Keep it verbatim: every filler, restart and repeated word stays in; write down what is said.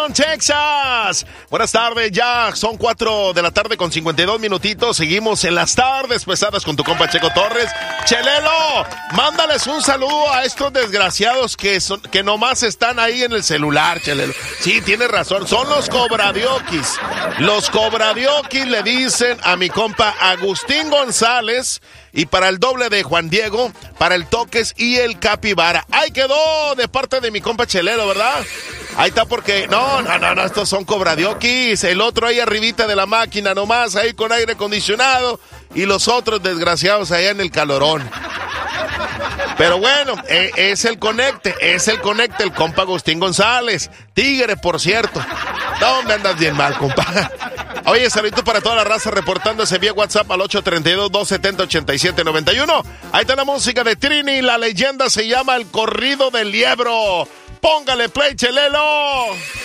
Houston, Texas. Buenas tardes, ya son cuatro de la tarde con cincuenta y dos minutitos. Seguimos en las tardes pesadas con tu compa Checo Torres. Chelelo, mándales un saludo a estos desgraciados que son, que nomás están ahí en el celular, Chelelo. Sí, tienes razón, son los cobradiokis. Los cobradiokis le dicen a mi compa Agustín González. Y para el doble de Juan Diego, para el Toques y el Capibara. Ahí quedó de parte de mi compa Chelero, ¿verdad? Ahí está porque, no, no, no, no, estos son cobradiokis. El otro ahí arribita de la máquina nomás, ahí con aire acondicionado. Y los otros desgraciados allá en el calorón. Pero bueno, eh, es el conecte, es el conecte, el compa Agustín González. Tigre, por cierto. No, me andas bien mal, compa. Oye, saludito para toda la raza reportándose vía WhatsApp al ocho tres dos, dos siete cero, ocho siete nueve uno. Ahí está la música de Trini, la leyenda se llama El Corrido del Liebro. Póngale play, Chelelo.